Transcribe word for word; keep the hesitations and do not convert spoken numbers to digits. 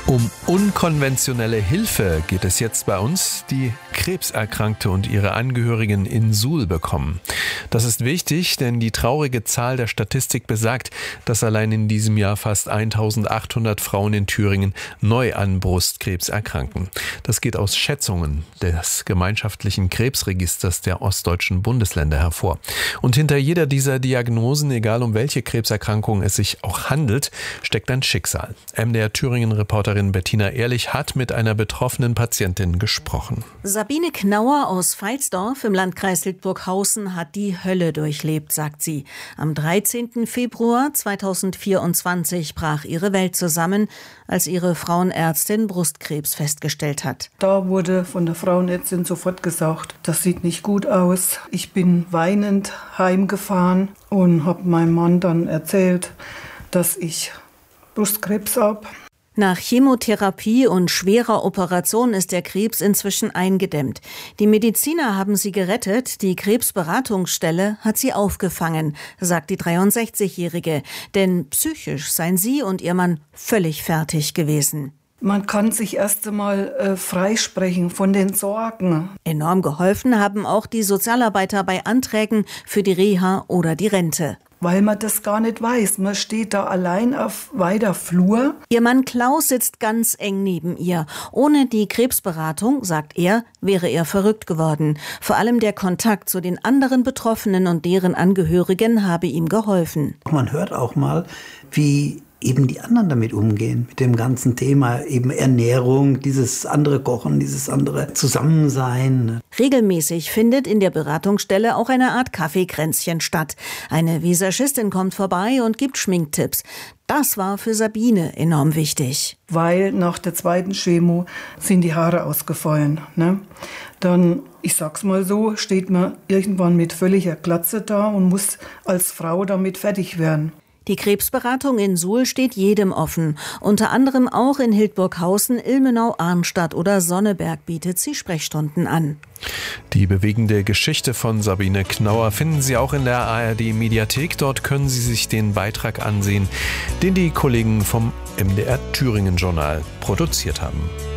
Um unkonventionelle Hilfe geht es jetzt bei uns, die Krebserkrankte und ihre Angehörigen in Suhl bekommen. Das ist wichtig, denn die traurige Zahl der Statistik besagt, dass allein in diesem Jahr fast eintausendachthundert Frauen in Thüringen neu an Brustkrebs erkranken. Das geht aus Schätzungen des gemeinschaftlichen Krebsregisters der ostdeutschen Bundesländer hervor. Und hinter jeder dieser Diagnosen, egal um welche Krebserkrankung es sich auch handelt, steckt ein Schicksal. M D R Thüringen-Reporterin Bettina Ehrlich hat mit einer betroffenen Patientin gesprochen. Sabine Knauer aus Veitsdorf im Landkreis Hildburghausen hat die Hölle durchlebt, sagt sie. Am dreizehnten Februar zweitausendvierundzwanzig brach ihre Welt zusammen, als ihre Frauenärztin Brustkrebs festgestellt hat. Da wurde von der Frauenärztin sofort gesagt, das sieht nicht gut aus. Ich bin weinend heimgefahren und habe meinem Mann dann erzählt, dass ich Brustkrebs habe. Nach Chemotherapie und schwerer Operation ist der Krebs inzwischen eingedämmt. Die Mediziner haben sie gerettet, die Krebsberatungsstelle hat sie aufgefangen, sagt die dreiundsechzigjährige. Denn psychisch seien sie und ihr Mann völlig fertig gewesen. Man kann sich erst einmal äh, freisprechen von den Sorgen. Enorm geholfen haben auch die Sozialarbeiter bei Anträgen für die Reha oder die Rente. Weil man das gar nicht weiß. Man steht da allein auf weiter Flur. Ihr Mann Klaus sitzt ganz eng neben ihr. Ohne die Krebsberatung, sagt er, wäre er verrückt geworden. Vor allem der Kontakt zu den anderen Betroffenen und deren Angehörigen habe ihm geholfen. Man hört auch mal, wie eben die anderen damit umgehen, mit dem ganzen Thema eben Ernährung, dieses andere Kochen, dieses andere Zusammensein. Regelmäßig findet in der Beratungsstelle auch eine Art Kaffeekränzchen statt. Eine Visagistin kommt vorbei und gibt Schminktipps. Das war für Sabine enorm wichtig. Weil nach der zweiten Chemo sind die Haare ausgefallen. Ne? Dann, ich sag's mal so, steht man irgendwann mit völliger Glatze da und muss als Frau damit fertig werden. Die Krebsberatung in Suhl steht jedem offen. Unter anderem auch in Hildburghausen, Ilmenau, Arnstadt oder Sonneberg bietet sie Sprechstunden an. Die bewegende Geschichte von Sabine Knauer finden Sie auch in der A R D-Mediathek. Dort können Sie sich den Beitrag ansehen, den die Kollegen vom M D R Thüringen-Journal produziert haben.